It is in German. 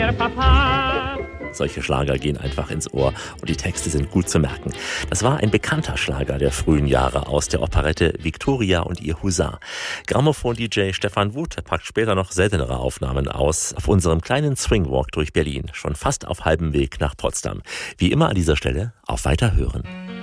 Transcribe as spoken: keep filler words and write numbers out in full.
der Papa. Solche Schlager gehen einfach ins Ohr und die Texte sind gut zu merken. Das war ein bekannter Schlager der frühen Jahre aus der Operette Victoria und ihr Husar. Grammophon-D J Stefan Wuth packt später noch seltenere Aufnahmen aus auf unserem kleinen Swingwalk durch Berlin, schon fast auf halbem Weg nach Potsdam. Wie immer an dieser Stelle auf Weiterhören.